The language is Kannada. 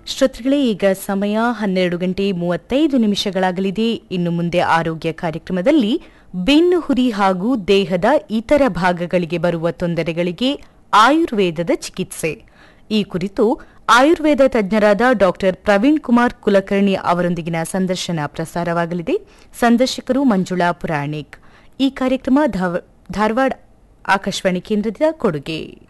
ಶ್ರೋತೃಗಳೇ, ಈಗ ಸಮಯ 12:35 ಇನ್ನು ಮುಂದೆ ಆರೋಗ್ಯ ಕಾರ್ಯಕ್ರಮದಲ್ಲಿ ಬೆನ್ನು ಹುರಿ ಹಾಗೂ ದೇಹದ ಇತರ ಭಾಗಗಳಿಗೆ ಬರುವ ತೊಂದರೆಗಳಿಗೆ ಆಯುರ್ವೇದದ ಚಿಕಿತ್ಸೆ ಈ ಕುರಿತು ಆಯುರ್ವೇದ ತಜ್ಞರಾದ ಡಾಕ್ಟರ್ ಪ್ರವೀಣ್ ಕುಮಾರ್ ಕುಲಕರ್ಣಿ ಅವರೊಂದಿಗಿನ ಸಂದರ್ಶನ ಪ್ರಸಾರವಾಗಲಿದೆ. ಸಂದರ್ಶಕರು ಮಂಜುಳಾ ಪುರಾಣಿಕ್. ಈ ಕಾರ್ಯಕ್ರಮ ಧಾರವಾಡ ಆಕಾಶವಾಣಿ ಕೇಂದ್ರದ ಕೊಡುಗೆ.